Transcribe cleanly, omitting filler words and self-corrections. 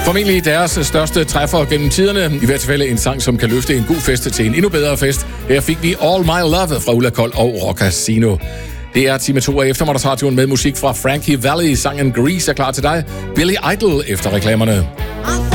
Formentlig deres største træffer gennem tiderne. I hvert fald en sang, som kan løfte en god fest til en endnu bedre fest. Her fik vi All My Love fra Ulla Kold og Rock Casino. Det er time 2 af eftermiddagsradioen med musik fra Frankie Valli. Sangen Grease er klar til dig. Billy Idol efter reklamerne.